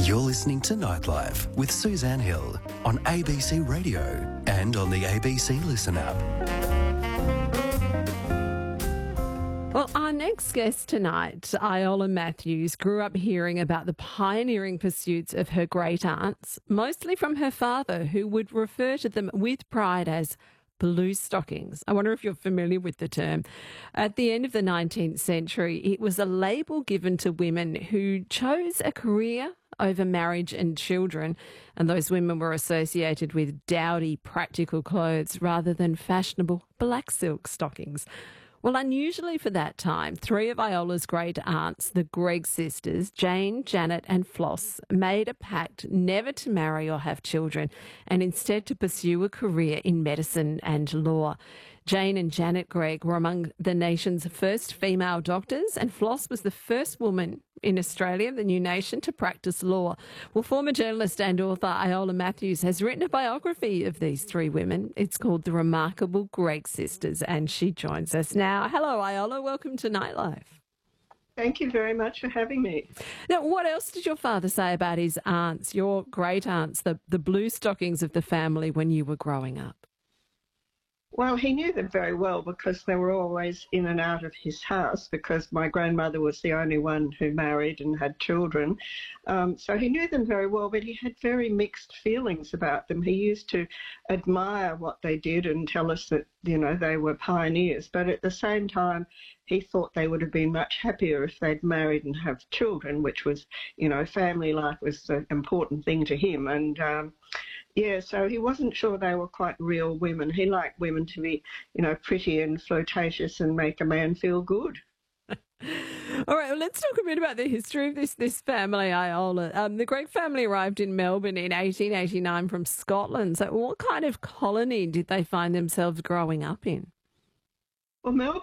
You're listening to Nightlife with Suzanne Hill on ABC Radio and on the ABC Listen app. Well, our next guest tonight, Iola Matthews, grew up hearing about the pioneering pursuits of her great-aunts, mostly from her father, who would refer to them with pride as blue stockings. I wonder if you're familiar with the term. At the end of the 19th century, it was a label given to women who chose a career over marriage and children, and those women were associated with dowdy, practical clothes rather than fashionable black silk stockings. Well, unusually for that time, three of Iola's great aunts, the Gregg sisters, Jane, Janet and Floss, made a pact never to marry or have children and instead to pursue a career in medicine and law. Jane and Janet Gregg were among the nation's first female doctors, and Floss was the first woman in Australia, the new nation, to practice law. Well, former journalist and author Iola Matthews has written a biography of these three women. It's called The Remarkable Gregg Sisters, and she joins us now. Hello, Iola. Welcome to Nightlife. Thank you very much for having me. Now, what else did your father say about his aunts, your great aunts, the blue stockings of the family when you were growing up? Well, he knew them very well because they were always in and out of his house because my grandmother was the only one who married and had children. So he knew them very well, but he had very mixed feelings about them. He used to admire what they did and tell us that, you know, they were pioneers. But at the same time, he thought they would have been much happier if they'd married and have children, which was, you know, family life was the important thing to him. And yeah, so he wasn't sure they were quite real women. He liked women to be, you know, pretty and flirtatious and make a man feel good. All right, well, let's talk a bit about the history of this family, Iola. The Gregg family arrived in Melbourne in 1889 from Scotland. So what kind of colony did they find themselves growing up in? Well, Melbourne